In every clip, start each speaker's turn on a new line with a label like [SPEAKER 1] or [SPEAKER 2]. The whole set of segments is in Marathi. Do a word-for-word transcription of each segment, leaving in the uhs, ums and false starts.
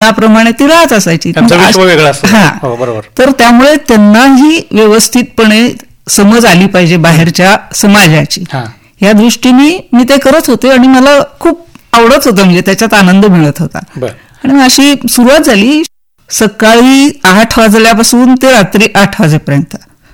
[SPEAKER 1] मनाप्रमाणे ती राहत असायची. तर त्यामुळे त्यांनाही व्यवस्थितपणे समज आली पाहिजे बाहेरच्या समाजाची, या दृष्टीने मी ते करत होते आणि मला खूप आवडत होतं, म्हणजे त्याच्यात आनंद मिळत होता. आणि अशी सुरुवात झाली. सकाळी आठ वाजल्यापासून ते रात्री आठ वाजेपर्यंत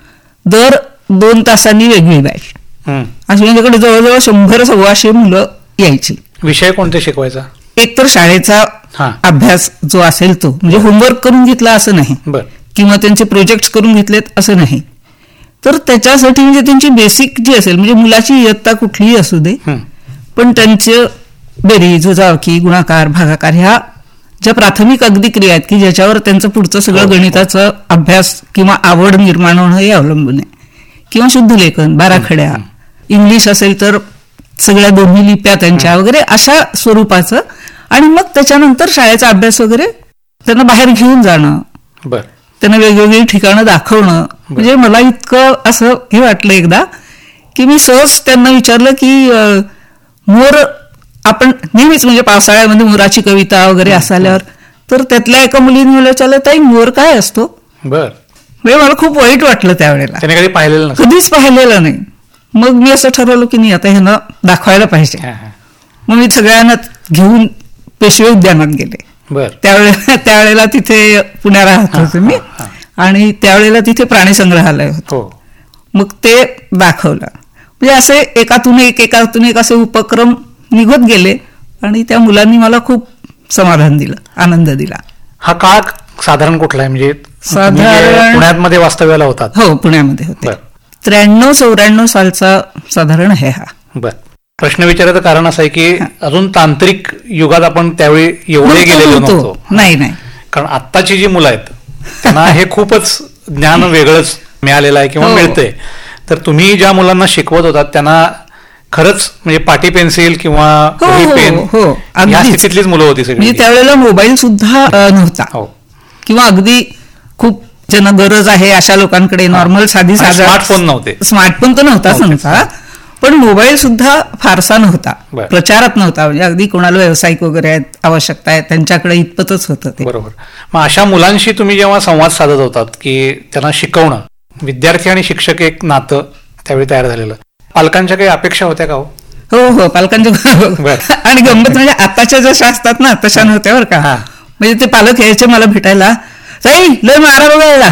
[SPEAKER 1] दर दोन तासांनी वेगळी बॅच. अशी माझ्याकडे जवळजवळ शंभर सव्वाशे मुलं यायची.
[SPEAKER 2] विषय कोणते शिकवायचा?
[SPEAKER 1] एक तर शाळेचा अभ्यास जो असेल तो, म्हणजे होमवर्क करून घेतला असं नाही किंवा त्यांचे प्रोजेक्ट करून घेतलेत असं नाही, तर त्याच्यासाठी म्हणजे त्यांची बेसिक जी असेल, म्हणजे मुलाची इयत्ता कुठलीही असू दे, पण त्यांचे बेरीज, वजाबाकी, गुणाकार, भागाकार ह्या ज्या प्राथमिक अगदी क्रिया आहेत की ज्याच्यावर त्यांचं पुढचं सगळं गणिताचा अभ्यास किंवा आवड निर्माण होणं हे अवलंबून आहे, किंवा शुद्ध लेखन, बाराखड्या, इंग्लिश असेल तर सगळ्या दोन्ही लिप्या त्यांच्या वगैरे अशा स्वरूपाचं. आणि मग त्याच्यानंतर शाळेचा अभ्यास वगैरे त्यांना बाहेर घेऊन जाणं, त्यांना वेगवेगळी ठिकाणं दाखवणं. म्हणजे मला इतकं असं हे वाटलं एकदा की मी सहज त्यांना विचारलं की मोर आपण नेहमीच म्हणजे पावसाळ्यामध्ये मोराची कविता वगैरे असाल्यावर, तर त्यातल्या एका मुलीने मला विचारलं, ताई मोर काय असतो? म्हणजे मला खूप वाईट वाटलं त्यावेळेला,
[SPEAKER 2] कधी पाहिलेलं
[SPEAKER 1] कधीच पाहिलेलं नाही. मग मी असं ठरवलं की नाही आता ह्यांना दाखवायला पाहिजे. मग मी सगळ्यांना घेऊन पेशवे उद्यानात गेले. त्यावेळेला त्यावेळेला तिथे पुण्याला राहत होते मी, आणि त्यावेळेला तिथे प्राणी संग्रहालय होतं. मग ते दाखवलं. म्हणजे असे एकातून एक एकातून एक असे उपक्रम निघत गेले आणि त्या मुलांनी मला खूप समाधान दिलं, आनंद दिला.
[SPEAKER 2] हा काळ साधारण कुठला आहे? म्हणजे साधारण पुण्यामध्ये वास्तव्याला होतात?
[SPEAKER 1] हो, पुण्यामध्ये होते. त्र्याण्णव चौऱ्याण्णव सालचा साधारण आहे हा.
[SPEAKER 2] बर. प्रश्न विचारायचं कारण असं आहे की अजून तांत्रिक युगात आपण त्यावेळी एवढे गेलेलो नव्हतो.
[SPEAKER 1] नाही नाही
[SPEAKER 2] कारण आत्ताची जी मुलं आहेत त्यांना हे खूपच ज्ञान वेगळंच मिळालेलं आहे किंवा मिळतंय. तर तुम्ही ज्या मुलांना शिकवत होतात त्यांना खरंच म्हणजे पाटी पेन्सिल किंवा पेन या स्थितीतलीच मुलं होती सगळी.
[SPEAKER 1] म्हणजे त्यावेळेला मोबाईल सुद्धा नव्हता, किंवा अगदी खूप ज्यांना गरज आहे अशा लोकांकडे नॉर्मल साधी साधा
[SPEAKER 2] स्मार्टफोन नव्हते.
[SPEAKER 1] स्मार्टफोन तर नव्हताच नव्हता, पण मोबाईल सुद्धा फारसा नव्हता, प्रचारात नव्हता. म्हणजे अगदी कोणाला व्यावसायिक वगैरे आहेत, आवश्यकता आहे, त्यांच्याकडे इतपतच होतं ते.
[SPEAKER 2] बरोबर. मग अशा मुलांशी तुम्ही जेव्हा संवाद साधत होतात की त्यांना शिकवणं, विद्यार्थी आणि शिक्षक एक नातं त्यावेळी तयार झालेलं, पालकांच्या काही अपेक्षा होत्या का?
[SPEAKER 1] हो हो, पालकांच्या. आणि गंमत म्हणजे आताच्या जशा असतात ना तशा नव्हत्या बरं का. म्हणजे ते पालक यायचे मला भेटायला, ताई लय मारा बघायला,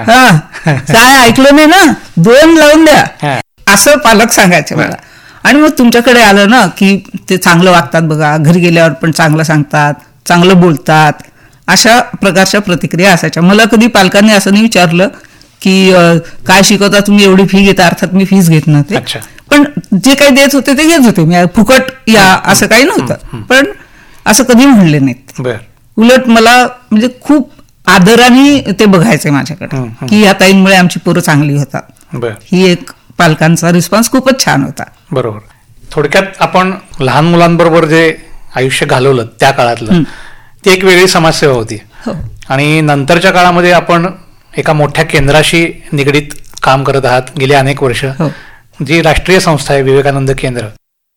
[SPEAKER 1] हा काय ऐकलं नाही ना, दोन लावून द्या, असं पालक सांगायचे मला. आणि मग तुमच्याकडे आलं ना की ते चांगलं वागतात बघा, घरी गेल्यावर पण चांगलं सांगतात, चांगलं बोलतात, अशा प्रकारच्या प्रतिक्रिया असायच्या. मला कधी पालकांनी असं नाही विचारलं की काय शिकवता तुम्ही, एवढी फी घेता, अर्थात मी फीस घेत नव्हते, पण जे काही देत होते ते घेत होते मी, फुकट या असं काही नव्हतं. पण असं कधी म्हणले नाहीत. उलट मला म्हणजे खूप आदराने ते बघायचे माझ्याकडे की या ताईंमुळे आमची पोरं चांगली होतात. ही एक पालकांचा रिस्पॉन्स खूपच छान होता.
[SPEAKER 2] बरोबर. थोडक्यात आपण लहान मुलांबरोबर जे आयुष्य घालवलं त्या काळातलं, ती एक वेगळी समाजसेवा होती. आणि नंतरच्या काळामध्ये आपण एका मोठ्या केंद्राशी निगडीत काम करत आहात गेली अनेक वर्ष, जी राष्ट्रीय संस्था आहे विवेकानंद केंद्र.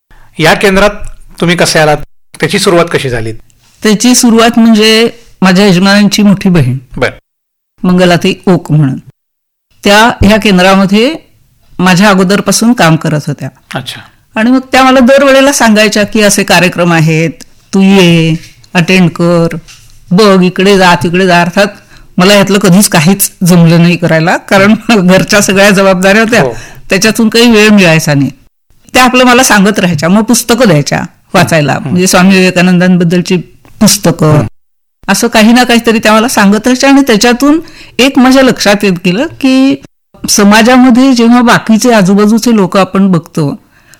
[SPEAKER 2] या केंद्रात तुम्ही कसे आलात? त्याची सुरुवात कशी झाली?
[SPEAKER 1] त्याची सुरुवात म्हणजे माझ्या यजमानांची मोठी बहीण मंगलाताई ओक म्हणून, त्या ह्या केंद्रामध्ये माझ्या अगोदरपासून काम करत होत्या.
[SPEAKER 2] अच्छा.
[SPEAKER 1] आणि मग त्या मला दरवेळेला सांगायच्या की असे कार्यक्रम आहेत, तू ये, अटेंड कर, बघ, इकडे जा तिकडे जा. अर्थात मला यातलं कधीच काहीच जमलं नाही करायला, कारण घरच्या सगळ्या जबाबदाऱ्या होत्या, त्याच्यातून काही वेळ मिळायचा नाही. त्या आपलं मला सांगत राहायच्या. मग पुस्तकं द्यायच्या वाचायला, म्हणजे स्वामी विवेकानंदांबद्दलची पुस्तकं, असं काही ना काहीतरी त्या मला सांगत राहायच्या. आणि त्याच्यातून एक माझ्या लक्षात येत गेलं की समाजामध्ये जेव्हा बाकीचे आजूबाजूचे लोक आपण बघतो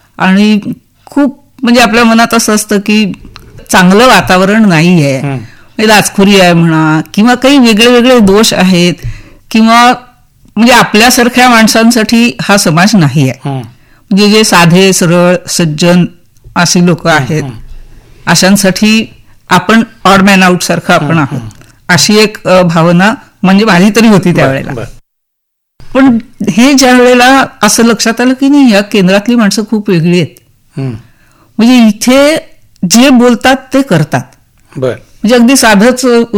[SPEAKER 1] आणि खूप म्हणजे आपल्या मनात असं असतं की चांगलं वातावरण नाही आहे, लाचखोरी आहे म्हणा, किंवा काही वेगळे वेगळे दोष आहेत, किंवा म्हणजे आपल्यासारख्या माणसांसाठी हा समाज नाही आहे. म्हणजे जे साधे सरळ सज्जन अशी लोक आहेत, अशांसाठी आपण ऑड मॅन आउट सारखं आपण आहोत, अशी एक भावना म्हणजे माझी तरी होती त्यावेळेला. पण हे ज्या वेळेला असं लक्षात आलं की नाही, या केंद्रातली माणसं खूप वेगळी आहेत. म्हणजे इथे जे बोलतात ते करतात. म्हणजे अगदी साधंच